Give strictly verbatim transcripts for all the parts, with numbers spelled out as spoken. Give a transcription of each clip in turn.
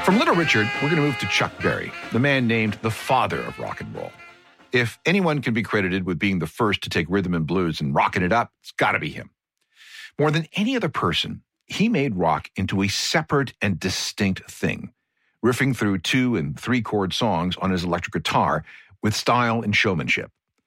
From Little Richard, we're going to move to Chuck Berry, the man named the father of rock and roll. If anyone can be credited with being the first to take rhythm and blues and rocking it up, it's got to be him. More than any other person, he made rock into a separate and distinct thing, riffing through two and three chord songs on his electric guitar with style and showmanship.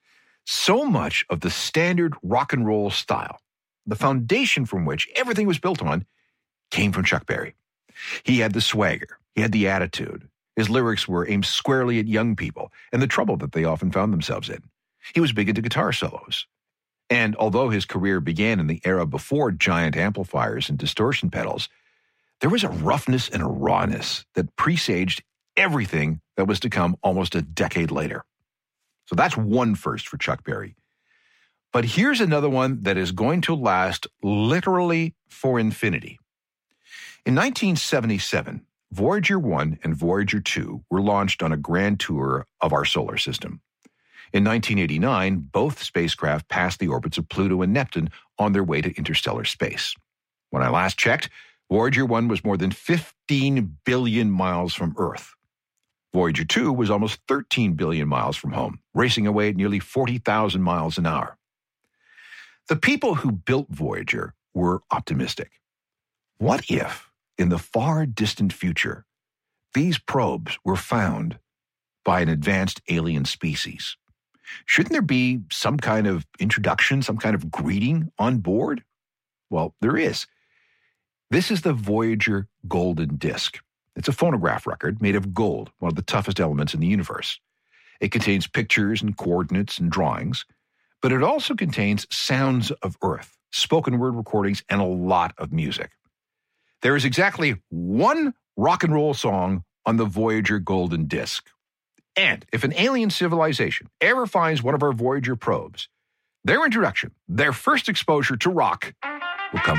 So much of the standard rock and roll style, the foundation from which everything was built on, came from Chuck Berry. He had the swagger. He had the attitude. His lyrics were aimed squarely at young people and the trouble that they often found themselves in. He was big into guitar solos. And although his career began in the era before giant amplifiers and distortion pedals, there was a roughness and a rawness that presaged everything that was to come almost a decade later. So that's one first for Chuck Berry. But here's another one that is going to last literally for infinity. In nineteen seventy-seven, Voyager one and Voyager two were launched on a grand tour of our solar system. In nineteen eighty-nine, both spacecraft passed the orbits of Pluto and Neptune on their way to interstellar space. When I last checked, Voyager one was more than fifteen billion miles from Earth. Voyager two was almost thirteen billion miles from home, racing away at nearly forty thousand miles an hour. The people who built Voyager were optimistic. What if, in the far distant future, these probes were found by an advanced alien species? Shouldn't there be some kind of introduction, some kind of greeting on board? Well, there is. This is the Voyager Golden Disc. It's a phonograph record made of gold, one of the toughest elements in the universe. It contains pictures and coordinates and drawings, but it also contains sounds of Earth, spoken word recordings, and a lot of music. There is exactly one rock and roll song on the Voyager Golden Disc. And if an alien civilization ever finds one of our Voyager probes, their introduction, their first exposure to rock, will come